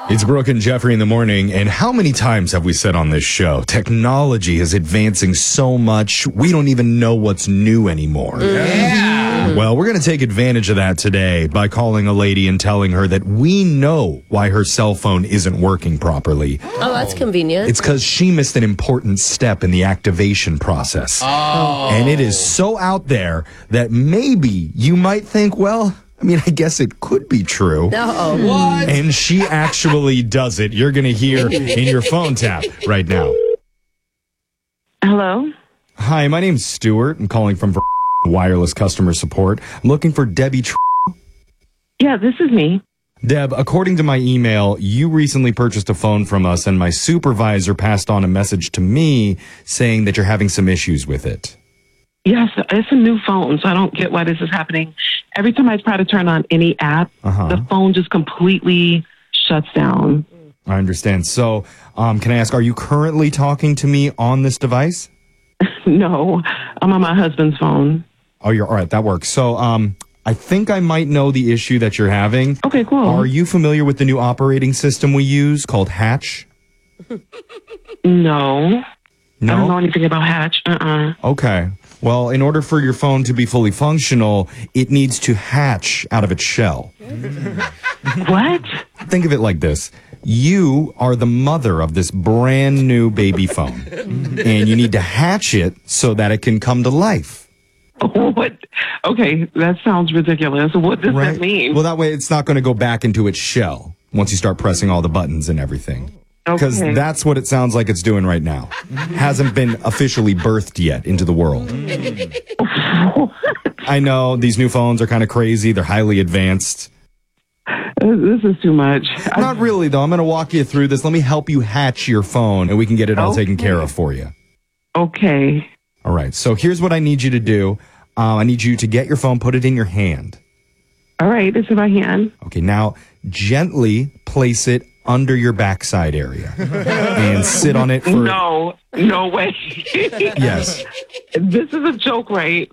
It's Brooke and Jeffrey in the morning, and how many times have we said on this show, technology is advancing so much, we don't even know what's new anymore. Yeah. Well, we're going to take advantage of that today by calling a lady and telling her that we know why her cell phone isn't working properly. Oh, that's convenient. It's because she missed an important step in the activation process. Oh. And it is so out there that maybe you might think, well, I mean, I guess it could be true. No. What? And she actually does it. You're going to hear in your phone tap right now. Hello? Hi, my name's Stuart. I'm calling from Wireless Customer Support. I'm looking for Debbie. Yeah, this is me. Deb, according to my email, you recently purchased a phone from us, and my supervisor passed on a message to me saying that you're having some issues with it. Yes, it's a new phone, so I don't get why this is happening. Every time I try to turn on any app, the phone just completely shuts down. I understand. So, can I ask, are you currently talking to me on this device? No, I'm on my husband's phone. Oh, you're all right. That works. So, I think I might know the issue that you're having. Okay, cool. Are you familiar with the new operating system we use called Hatch? No. No? I don't know anything about Hatch. Okay. Well, in order for your phone to be fully functional, it needs to hatch out of its shell. What? Think of it like this. You are the mother of this brand new baby phone, and you need to hatch it so that it can come to life. What? Okay, that sounds ridiculous. What does that mean? Well, that way it's not going to go back into its shell once you start pressing all the buttons and everything. Because that's what it sounds like it's doing right now. Hasn't been officially birthed yet into the world. I know these new phones are kind of crazy. They're highly advanced. This is too much. Not really, though. I'm going to walk you through this. Let me help you hatch your phone, and we can get it all taken care of for you. Okay. All right. So here's what I need you to do. I need you to get your phone, put it in your hand. All right, it's in my hand. Okay, now gently place it under your backside area and sit on it for... No way. Yes. This is a joke, right?